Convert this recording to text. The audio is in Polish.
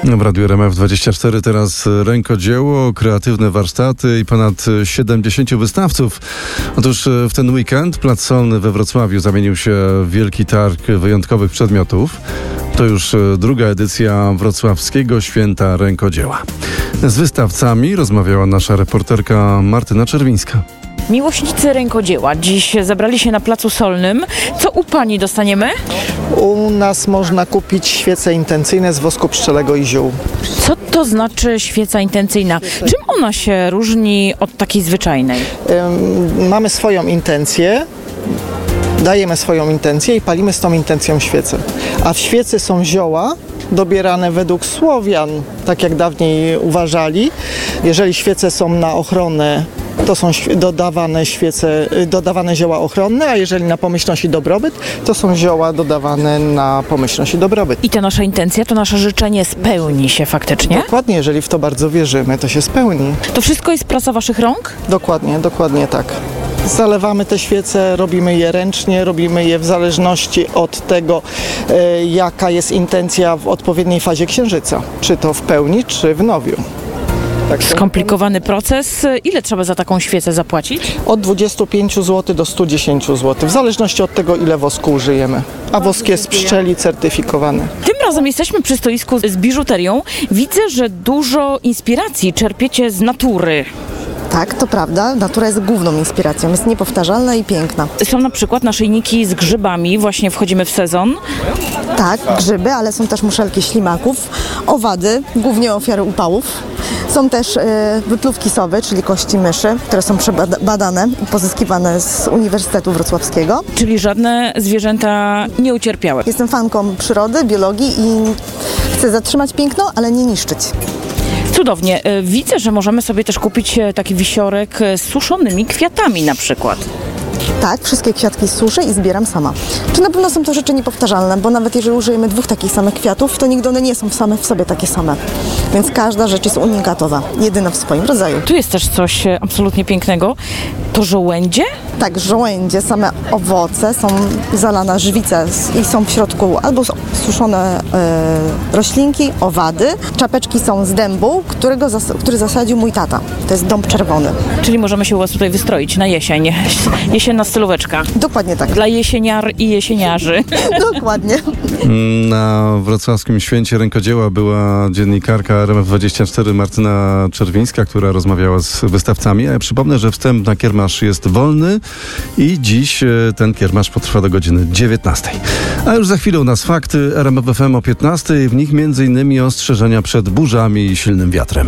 W Radiu RMF24 teraz rękodzieło, kreatywne warsztaty i ponad 70 wystawców. Otóż w ten weekend Plac Solny we Wrocławiu zamienił się w wielki targ wyjątkowych przedmiotów. To już druga edycja Wrocławskiego Święta Rękodzieła. Z wystawcami rozmawiała nasza reporterka Martyna Czerwińska. Miłośnicy rękodzieła dziś zebrali się na Placu Solnym. Co u Pani dostaniemy? U nas można kupić świece intencyjne z wosku pszczelego i ziół. Co to znaczy świeca intencyjna? Czym ona się różni od takiej zwyczajnej? Mamy swoją intencję, dajemy swoją intencję i palimy z tą intencją świecę. A w świecy są zioła dobierane według Słowian, tak jak dawniej uważali. Jeżeli świece są na ochronę, to są dodawane zioła ochronne, a jeżeli na pomyślność i dobrobyt, to są zioła dodawane na pomyślność i dobrobyt. I ta nasza intencja, to nasze życzenie spełni się faktycznie? Dokładnie, jeżeli w to bardzo wierzymy, to się spełni. To wszystko jest praca Waszych rąk? Dokładnie tak. Zalewamy te świece, robimy je ręcznie, robimy je w zależności od tego, jaka jest intencja w odpowiedniej fazie księżyca. Czy to w pełni, czy w nowiu. Tak, Skomplikowany proces. Ile trzeba za taką świecę zapłacić? od 25 zł do 110 zł, w zależności od tego, ile wosku użyjemy. A wosk jest z pszczeli certyfikowany. Tym razem jesteśmy przy stoisku z biżuterią. Widzę, że dużo inspiracji czerpiecie z natury. Tak, to prawda. Natura jest główną inspiracją. Jest niepowtarzalna i piękna. Są na przykład naszyjniki z grzybami, właśnie wchodzimy w sezon. Tak, grzyby, ale są też muszelki ślimaków, owady, głównie ofiary upałów. Są też wyplówki sowy, czyli kości myszy, które są przebadane i pozyskiwane z Uniwersytetu Wrocławskiego. Czyli żadne zwierzęta nie ucierpiały. Jestem fanką przyrody, biologii i chcę zatrzymać piękno, ale nie niszczyć. Cudownie. Widzę, że możemy sobie też kupić taki wisiorek z suszonymi kwiatami na przykład. Tak, wszystkie kwiatki suszę i zbieram sama. Czy na pewno są to rzeczy niepowtarzalne, bo nawet jeżeli użyjemy dwóch takich samych kwiatów, to nigdy one nie są same w sobie takie same. Więc każda rzecz jest unikatowa, jedyna w swoim rodzaju. Tu jest też coś absolutnie pięknego. To żołędzie? Tak, żołędzie, same owoce są zalane żwice i są w środku albo suszone roślinki, owady. Czapeczki są z dębu, który zasadził mój tata. To jest dąb czerwony. Czyli możemy się u Was tutaj wystroić na jesień. Jesienna stylóweczka. Dokładnie tak. Dla jesieniar i jesieniarzy. Dokładnie. Na wrocławskim Święcie Rękodzieła była dziennikarka RMF24 Martyna Czerwińska, która rozmawiała z wystawcami. A ja przypomnę, że wstęp na kiermasz jest wolny i dziś ten kiermasz potrwa do godziny 19. A już za chwilę u nas fakty RMF FM o 15. W nich m.in. ostrzeżenia przed burzami i silnym wiatrem.